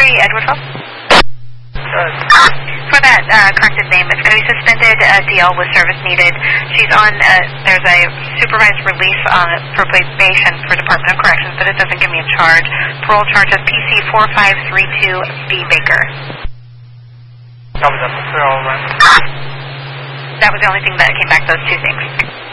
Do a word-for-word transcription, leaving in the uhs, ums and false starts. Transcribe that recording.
three Edwardville. Good. For that uh, corrected name, it's going to be suspended. Uh, D L with service needed. She's on, uh, there's a supervised release on it for probation for Department of Corrections, but it doesn't give me a charge. Parole charge is P C four five three two B Baker. Copy that. Clear all right. That was the only thing that came back, those two things.